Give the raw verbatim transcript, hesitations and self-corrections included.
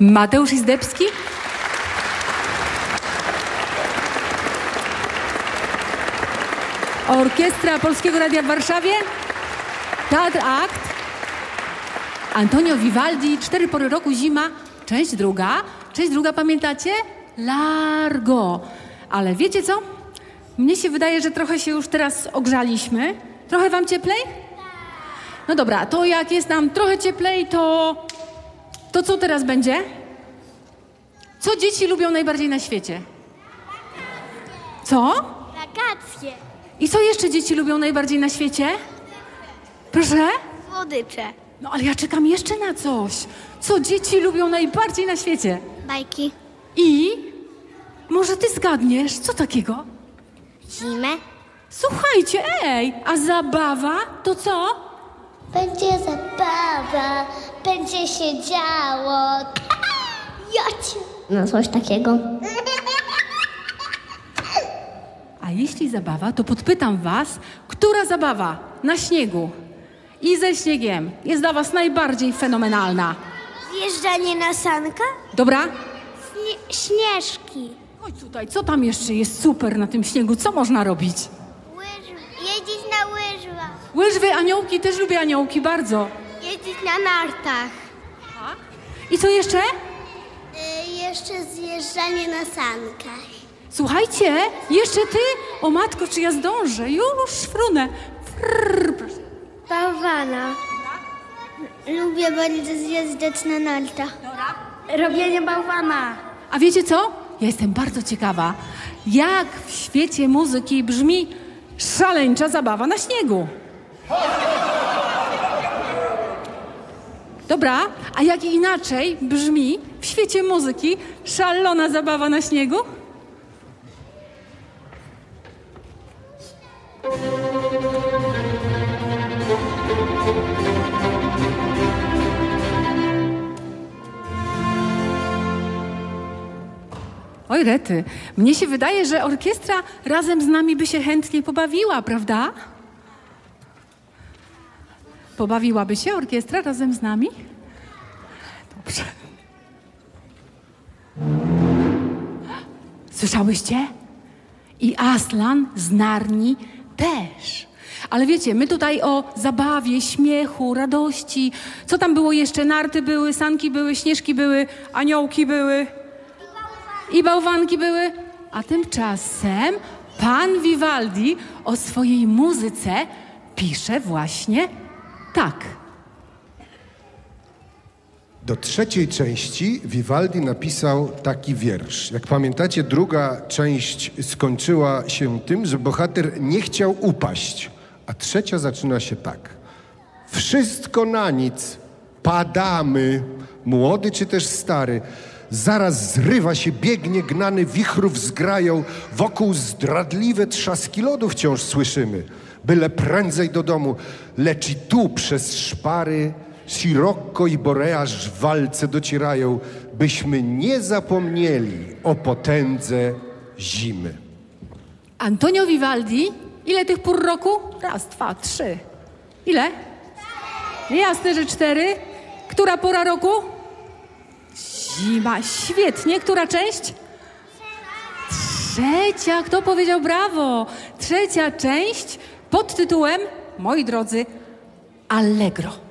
Mateusz Izdebski. Orkiestra Polskiego Radia w Warszawie. Teatr Akt. Antonio Vivaldi, Cztery pory roku, zima. Część druga. Część druga, pamiętacie? Largo. Ale wiecie co? Mnie się wydaje, że trochę się już teraz ogrzaliśmy. Trochę wam cieplej? No dobra, to jak jest nam trochę cieplej, to... To co teraz będzie? Co dzieci lubią najbardziej na świecie? Co? Wakacje. I co jeszcze dzieci lubią najbardziej na świecie? Proszę? Słodycze. No ale ja czekam jeszcze na coś. Co dzieci lubią najbardziej na świecie? Bajki. I? Może ty zgadniesz, co takiego? Zimę. Słuchajcie, ej, a zabawa to co? Będzie zabawa, będzie się działo. Jocie. No coś takiego. A jeśli zabawa, to podpytam was, która zabawa na śniegu i ze śniegiem jest dla was najbardziej fenomenalna? Zjeżdżanie na sankach? Dobra? Śnie- śnieżki. Chodź tutaj, co tam jeszcze jest super na tym śniegu? Co można robić? Łyżwy. Jeździć na łyżwach. Łyżwy, aniołki, też lubię aniołki, bardzo. Jeździć na nartach. I co jeszcze? Y, jeszcze zjeżdżanie na sankach. Słuchajcie, jeszcze ty? O matko, czy ja zdążę? Już frunę. Frrr, proszę. Bałwana. Lubię bardzo zjeżdżać na nartach. Robienie bałwana. A wiecie co? Ja jestem bardzo ciekawa, jak w świecie muzyki brzmi szaleńcza zabawa na śniegu. Dobra, a jak inaczej brzmi w świecie muzyki szalona zabawa na śniegu? Oj rety, mnie się wydaje, że orkiestra razem z nami by się chętnie pobawiła, prawda? Pobawiłaby się orkiestra razem z nami? Dobrze. Słyszałyście? I Aslan z Narni też. Ale wiecie, my tutaj o zabawie, śmiechu, radości. Co tam było jeszcze? Narty były, sanki były, śnieżki były, aniołki były. I bałwanki były. A tymczasem pan Vivaldi o swojej muzyce pisze właśnie tak. Do trzeciej części Vivaldi napisał taki wiersz. Jak pamiętacie, druga część skończyła się tym, że bohater nie chciał upaść, a trzecia zaczyna się tak. Wszystko na nic, padamy, młody czy też stary, zaraz zrywa się, biegnie gnany wichrów zgrają, wokół zdradliwe trzaski lodu wciąż słyszymy. Byle prędzej do domu, lecz i tu przez szpary Sirocco i Boreaż w walce docierają, byśmy nie zapomnieli o potędze zimy. Antonio Vivaldi, ile tych pór roku? Raz, dwa, trzy. Ile? Jasne, że cztery. Która pora roku? Zima. Świetnie. Która część? Trzecia. Kto powiedział brawo? Trzecia część pod tytułem, moi drodzy, Allegro.